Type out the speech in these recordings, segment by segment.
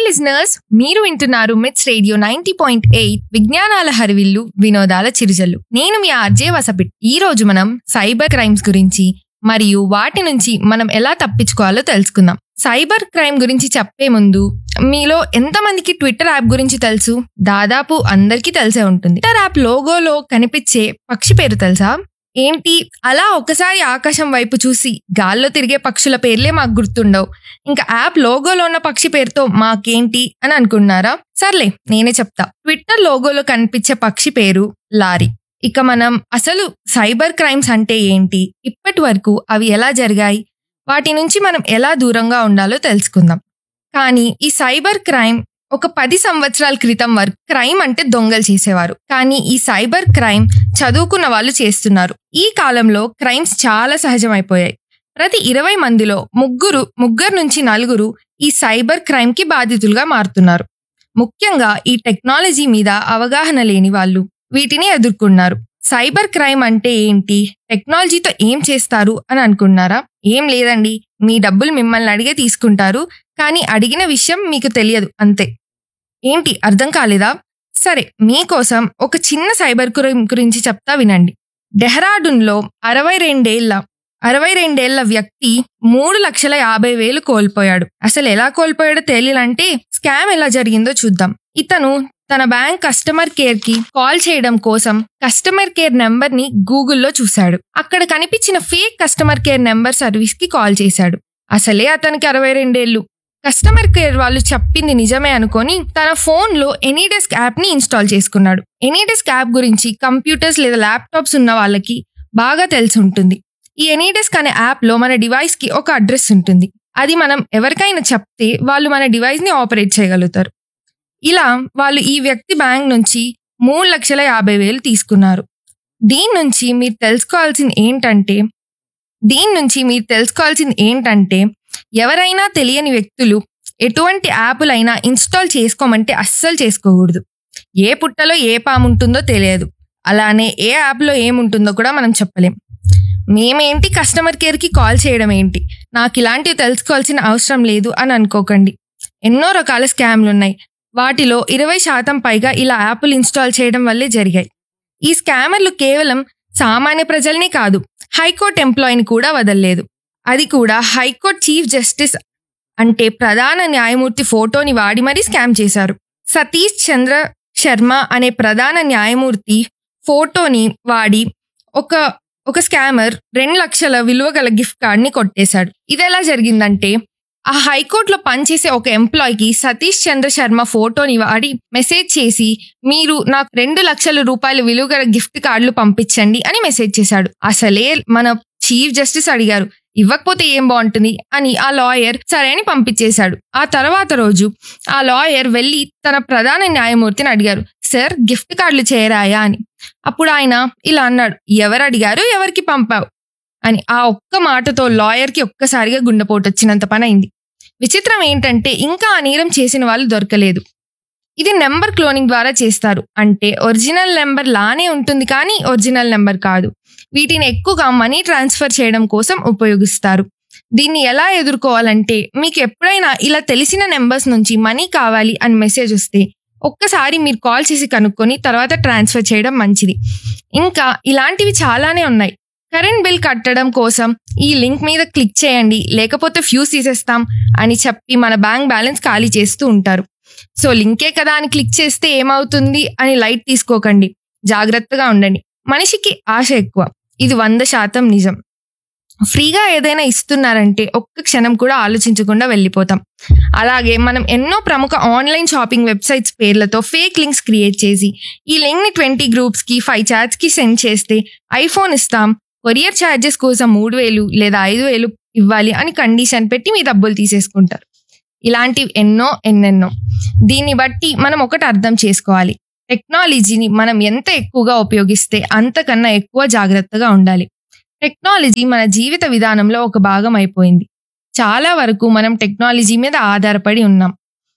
Listeners, మీరు వింటున్నారు మిట్స్ రేడియో 90.8 విజ్ఞానాల హరివిల్లు వినోదాల చిరుజల్లు. నేను మీ ఆర్జే వసపిట్. ఈ రోజు మనం సైబర్ క్రైమ్స్ గురించి మరియు వాటి నుంచి మనం ఎలా తప్పించుకోవాలో తెలుసుకుందాం. సైబర్ క్రైమ్ గురించి చెప్పే ముందు, మీలో ఎంతమందికి ట్విట్టర్ యాప్ గురించి తెలుసు? దాదాపు అందరికీ తెలిసే ఉంటుంది. ట్విట్టర్ యాప్ లోగోలో కనిపించే పక్షి పేరు తెలుసా? ఏంటి, అలా ఒకసారి ఆకాశం వైపు చూసి గాల్లో తిరిగే పక్షుల పేర్లే మాకు గుర్తుండవు, ఇంకా యాప్ లోగోలో ఉన్న పక్షి పేరుతో మాకేంటి అని అనుకున్నారా? సర్లే, నేనే చెప్తా. ట్విట్టర్ లోగోలో కనిపించే పక్షి పేరు లారీ. ఇక మనం అసలు సైబర్ క్రైమ్స్ అంటే ఏంటి, ఇప్పటి వరకు అవి ఎలా జరిగాయి, వాటి నుంచి మనం ఎలా దూరంగా ఉండాలో తెలుసుకుందాం. కానీ ఈ సైబర్ క్రైమ్ ఒక 10 సంవత్సరాల క్రితం వరకు క్రైమ్ అంటే దొంగలు చేసేవారు. కానీ ఈ సైబర్ క్రైమ్ చదువుకున్న వాళ్ళు చేస్తున్నారు. ఈ కాలంలో క్రైమ్స్ చాలా సహజమైపోయాయి. ప్రతి 20 మందిలో ముగ్గురు నుంచి 4 ఈ సైబర్ క్రైమ్ కి బాధితులుగా మారుతున్నారు. ముఖ్యంగా ఈ టెక్నాలజీ మీద అవగాహన లేని వాళ్ళు వీటిని ఎదుర్కొన్నారు. సైబర్ క్రైమ్ అంటే ఏంటి, టెక్నాలజీతో ఏం చేస్తారు అని అనుకున్నారా? ఏం లేదండి, మీ డబ్బులు మిమ్మల్ని అడిగే తీసుకుంటారు, కానీ అడిగిన విషయం మీకు తెలియదు, అంతే. ఏంటి, అర్థం కాలేదా? సరే, మీకోసం ఒక చిన్న సైబర్ క్రైమ్ గురించి చెప్తా వినండి. డెహ్రాడూన్లో 62 ఏళ్ల వ్యక్తి 3,50,000 కోల్పోయాడు. అసలు ఎలా కోల్పోయాడో తెలియాలంటే స్కామ్ ఎలా జరిగిందో చూద్దాం. ఇతను తన బ్యాంక్ కస్టమర్ కేర్ కి కాల్ చేయడం కోసం కస్టమర్ కేర్ నెంబర్ ని గూగుల్లో చూశాడు. అక్కడ కనిపించిన fake customer care number service కి కాల్ చేశాడు. అసలే అతనికి 62 ఏళ్లు. కస్టమర్ కేర్ వాళ్ళు చెప్పింది నిజమే అనుకొని తన ఫోన్ లో ఎనీడెస్క్ యాప్ ని ఇన్స్టాల్ చేసుకున్నాడు. ఎనీడెస్క్ యాప్ గురించి కంప్యూటర్స్ లేదా ల్యాప్టాప్స్ ఉన్న వాళ్ళకి బాగా తెలిసి ఉంటుంది. ఈ ఎనీడెస్క్ అనే యాప్ లో మన డివైస్ కి ఒక అడ్రస్ ఉంటుంది. అది మనం ఎవరికైనా చెప్తే వాళ్ళు మన డివైస్ ని ఆపరేట్ చేయగలుగుతారు. ఇలా వాళ్ళు ఈ వ్యక్తి బ్యాంక్ నుంచి 3,50,000 తీసుకున్నారు. దీని నుంచి మీరు తెలుసుకోవాల్సింది ఏంటంటే ఎవరైనా తెలియని వ్యక్తులు ఎటువంటి యాపులైనా ఇన్స్టాల్ చేసుకోమంటే అస్సలు చేసుకోకూడదు. ఏ పుట్టలో ఏ పాము ఉంటుందో తెలియదు, అలానే ఏ యాప్లో ఏముంటుందో కూడా మనం చెప్పలేం. మేమేంటి కస్టమర్ కేర్కి కాల్ చేయడం ఏంటి, నాకు ఇలాంటివి తెలుసుకోవాల్సిన అవసరం లేదు అని అనుకోకండి. ఎన్నో రకాల స్కామ్లు ఉన్నాయి. వాటిలో 20% పైగా ఇలా యాప్లు ఇన్స్టాల్ చేయడం వల్లే జరిగాయి. ఈ స్కామర్లు కేవలం సామాన్య ప్రజల్ని కాదు, హైకోర్టు ఎంప్లాయీని కూడా వదలలేదు. అది కూడా హైకోర్టు చీఫ్ జస్టిస్ అంటే ప్రధాన న్యాయమూర్తి ఫోటోని వాడి మరీ స్కామ్ చేశారు. సతీష్ చంద్ర శర్మ అనే ప్రధాన న్యాయమూర్తి ఫోటోని వాడి ఒక స్కామర్ 2 లక్షల విలువ గల గిఫ్ట్ కార్డ్ ని కొట్టేశాడు. ఇది ఎలా జరిగిందంటే, ఆ హైకోర్టులో పనిచేసే ఒక ఎంప్లాయీకి సతీష్ చంద్ర శర్మ ఫోటోని వాడి మెసేజ్ చేసి, మీరు నాకు 2 లక్షల రూపాయల విలువ గల గిఫ్ట్ కార్డులు పంపించండి అని మెసేజ్ చేశాడు. అసలే మన చీఫ్ జస్టిస్ అడిగారు, ఇవ్వకపోతే ఏం బాగుంటుంది అని ఆ లాయర్ సరే అని పంపించేశాడు. ఆ తర్వాత రోజు ఆ లాయర్ వెళ్ళి తన ప్రధాన న్యాయమూర్తిని అడిగారు, సార్ గిఫ్ట్ కార్డులు చేయరాయా అని. అప్పుడు ఆయన ఇలా అన్నాడు, ఎవరు అడిగారు, ఎవరికి పంపావు అని. ఆ ఒక్క మాటతో లాయర్కి ఒక్కసారిగా గుండెపోటు వచ్చినంత పని అయింది. విచిత్రం ఏంటంటే ఇంకా ఆ నేరం చేసిన వాళ్ళు దొరకలేదు. ఇది నెంబర్ క్లోనింగ్ ద్వారా చేస్తారు. అంటే ఒరిజినల్ నెంబర్ లానే ఉంటుంది కానీ ఒరిజినల్ నెంబర్ కాదు. వీటిని ఎక్కువగా మనీ ట్రాన్స్ఫర్ చేయడం కోసం ఉపయోగిస్తారు. దీన్ని ఎలా ఎదుర్కోవాలంటే, మీకు ఎప్పుడైనా ఇలా తెలిసిన నెంబర్స్ నుంచి మనీ కావాలి అని మెసేజ్ వస్తే ఒక్కసారి మీరు కాల్ చేసి కనుక్కొని తర్వాత ట్రాన్స్ఫర్ చేయడం మంచిది. ఇంకా ఇలాంటివి చాలానే ఉన్నాయి. కరెంట్ బిల్ కట్టడం కోసం ఈ లింక్ మీద క్లిక్ చేయండి, లేకపోతే ఫ్యూజ్ తీసేస్తాం అని చెప్పి మన బ్యాంక్ బ్యాలెన్స్ ఖాళీ చేస్తూ ఉంటారు. సో లింకే కదా అని క్లిక్ చేస్తే ఏమవుతుంది అని లైట్ తీసుకోకండి, జాగ్రత్తగా ఉండండి. మనిషికి ఆశ ఎక్కువ, ఇది 100% నిజం. ఫ్రీగా ఏదైనా ఇస్తున్నారంటే ఒక్క క్షణం కూడా ఆలోచించకుండా వెళ్ళిపోతాం. అలాగే మనం ఎన్నో ప్రముఖ ఆన్లైన్ షాపింగ్ వెబ్సైట్స్ పేర్లతో ఫేక్ లింక్స్ క్రియేట్ చేసి ఈ లింక్ ని 20 గ్రూప్స్కి 5 చాట్స్కి సెండ్ చేస్తే ఐఫోన్ ఇస్తాం, కొరియర్ ఛార్జెస్ కోసం 3,000 లేదా 5,000 ఇవ్వాలి అని కండిషన్ పెట్టి మీ డబ్బులు తీసేసుకుంటారు. ఇలాంటివి ఎన్నెన్నో. దీన్ని బట్టి మనం ఒకటి అర్థం చేసుకోవాలి, టెక్నాలజీని మనం ఎంత ఎక్కువగా ఉపయోగిస్తే అంతకన్నా ఎక్కువ జాగ్రత్తగా ఉండాలి. టెక్నాలజీ మన జీవిత విధానంలో ఒక భాగం అయిపోయింది. చాలా వరకు మనం టెక్నాలజీ మీద ఆధారపడి ఉన్నాం.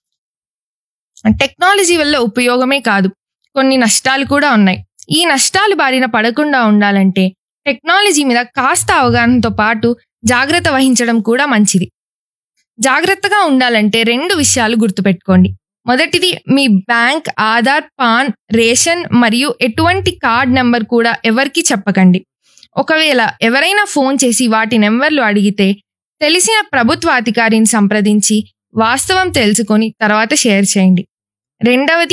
టెక్నాలజీ వల్ల ఉపయోగమే కాదు, కొన్ని నష్టాలు కూడా ఉన్నాయి. ఈ నష్టాలు బారిన పడకుండా ఉండాలంటే టెక్నాలజీ మీద కాస్త అవగాహనతో పాటు జాగ్రత్త వహించడం కూడా మంచిది. జాగ్రత్తగా ఉండాలంటే 2 విషయాలు గుర్తుపెట్టుకోండి. మొదటిది, మీ బ్యాంక్, ఆధార్, పాన్, రేషన్ మరియు ఎటువంటి కార్డ్ నెంబర్ కూడా ఎవరికీ చెప్పకండి. ఒకవేళ ఎవరైనా ఫోన్ చేసి వాటి నెంబర్లు అడిగితే తెలిసిన ప్రభుత్వ అధికారిని సంప్రదించి వాస్తవం తెలుసుకొని తర్వాత షేర్ చేయండి. రెండవది,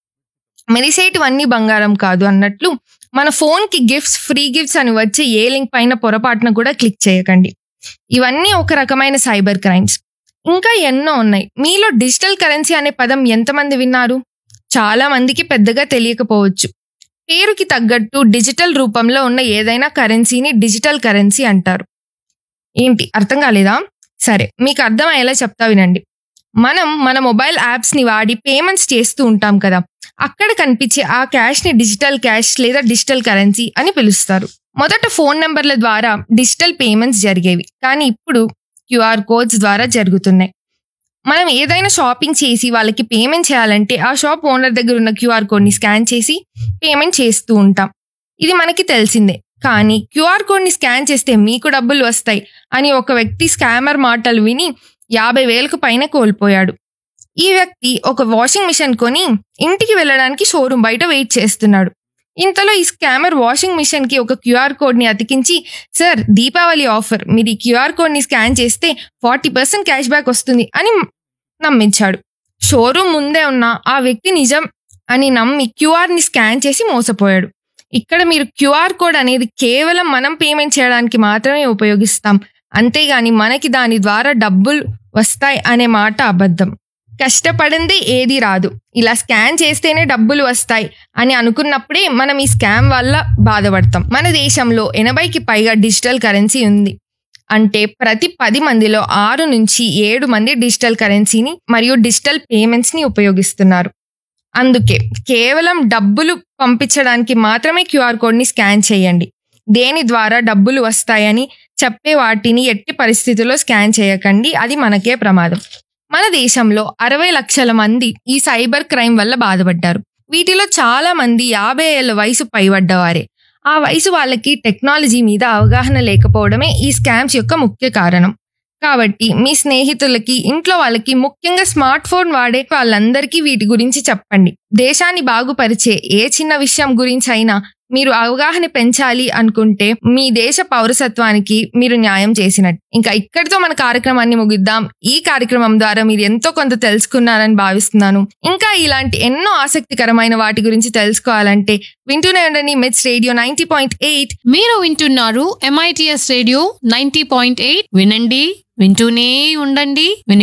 మెరిసేటివన్నీ బంగారం కాదు అన్నట్లు మన ఫోన్కి గిఫ్ట్స్, ఫ్రీ గిఫ్ట్స్ అని వచ్చే ఏ లింక్ పైన పొరపాటున కూడా క్లిక్ చేయకండి. ఇవన్నీ ఒక రకమైన సైబర్ క్రైమ్స్. ఇంకా ఎన్నో ఉన్నాయి. మీలో డిజిటల్ కరెన్సీ అనే పదం ఎంతమంది విన్నారు? చాలా మందికి పెద్దగా తెలియకపోవచ్చు. పేరుకి తగ్గట్టు డిజిటల్ రూపంలో ఉన్న ఏదైనా కరెన్సీని డిజిటల్ కరెన్సీ అంటారు. ఏంటి, అర్థం కాలేదా? సరే, మీకు అర్థమయ్యేలా చెప్తా వినండి. మనం మన మొబైల్ యాప్స్ని వాడి పేమెంట్స్ చేస్తూ ఉంటాం కదా, అక్కడ కనిపించే ఆ క్యాష్ని డిజిటల్ క్యాష్ లేదా డిజిటల్ కరెన్సీ అని పిలుస్తారు. మొదట ఫోన్ నెంబర్ల ద్వారా డిజిటల్ పేమెంట్స్ జరిగేవి, కానీ ఇప్పుడు క్యూఆర్ కోడ్స్ ద్వారా జరుగుతున్నాయి. మనం ఏదైనా షాపింగ్ చేసి వాళ్ళకి పేమెంట్ చేయాలంటే ఆ షాప్ ఓనర్ దగ్గర ఉన్న క్యూఆర్ కోడ్ని స్కాన్ చేసి పేమెంట్ చేస్తూ ఉంటాం. ఇది మనకి తెలిసిందే. కానీ క్యూఆర్ కోడ్ని స్కాన్ చేస్తే మీకు డబ్బులు వస్తాయి అని ఒక వ్యక్తి స్కామర్ మాటలు విని 50,000కు పైన కోల్పోయాడు. ఈ వ్యక్తి ఒక వాషింగ్ మిషన్ కొని ఇంటికి వెళ్ళడానికి షోరూమ్ బయట వెయిట్ చేస్తున్నాడు. ఇంతలో ఈ స్కామర్ వాషింగ్ మిషన్ కి ఒక క్యూఆర్ కోడ్ని అతికించి, సార్, దీపావళి ఆఫర్, మీరు ఈ క్యూఆర్ కోడ్ని స్కాన్ చేస్తే 40% క్యాష్ బ్యాక్ వస్తుంది అని నమ్మించాడు. షోరూమ్ ముందే ఉన్న ఆ వ్యక్తి నిజం అని నమ్మి క్యూఆర్ని స్కాన్ చేసి మోసపోయాడు. ఇక్కడ మీరు క్యూఆర్ కోడ్ అనేది కేవలం మనం పేమెంట్ చేయడానికి మాత్రమే ఉపయోగిస్తాం, అంతేగాని మనకి దాని ద్వారా డబ్బులు వస్తాయి అనే మాట అబద్ధం. కష్టపడింది ఏది రాదు, ఇలా స్కాన్ చేస్తేనే డబ్బులు వస్తాయి అని అనుకున్నప్పుడే మనం ఈ స్కామ్ వల్ల బాధపడతాం. మన దేశంలో 80కి పైగా డిజిటల్ కరెన్సీ ఉంది. అంటే ప్రతి 10 మందిలో 6 నుంచి 7 మంది డిజిటల్ కరెన్సీని మరియు డిజిటల్ పేమెంట్స్ని ఉపయోగిస్తున్నారు. అందుకే కేవలం డబ్బులు పంపించడానికి మాత్రమే క్యూఆర్ కోడ్ని స్కాన్ చేయండి. దేని ద్వారా డబ్బులు వస్తాయని చెప్పే వాటిని ఎట్టి పరిస్థితుల్లో స్కాన్ చేయకండి, అది మనకే ప్రమాదం. మన దేశంలో 60 లక్షల మంది ఈ సైబర్ క్రైమ్ వల్ల బాధపడ్డారు. వీటిలో చాలా మంది 50 ఏళ్ల వయసు పైబడ్డవారే. ఆ వయసు వాళ్ళకి టెక్నాలజీ మీద అవగాహన లేకపోవడమే ఈ స్కామ్స్ యొక్క ముఖ్య కారణం. కాబట్టి మీ స్నేహితులకి, ఇంట్లో వాళ్ళకి, ముఖ్యంగా స్మార్ట్ ఫోన్ వాడే వాళ్ళందరికీ వీటి గురించి చెప్పండి. దేశాన్ని బాగుపరిచే ఏ చిన్న విషయం గురించి అయినా మీరు అవగాహన పెంచాలి అనుకుంటే మీ దేశ పౌరసత్వానికి మీరు న్యాయం చేసినట్టు. ఇంకా ఇక్కడితో మన కార్యక్రమాన్ని ముగిద్దాం. ఈ కార్యక్రమం ద్వారా మీరు ఎంతో కొంత తెలుసుకున్నారని భావిస్తున్నాను. ఇంకా ఇలాంటి ఎన్నో ఆసక్తికరమైన వాటి గురించి తెలుసుకోవాలంటే వింటూనే ఉండండి మిట్స్ రేడియో 90.8. మీరు వింటున్నారు MITS రేడియో 90.8. వినండి, వింటూనే ఉండండి,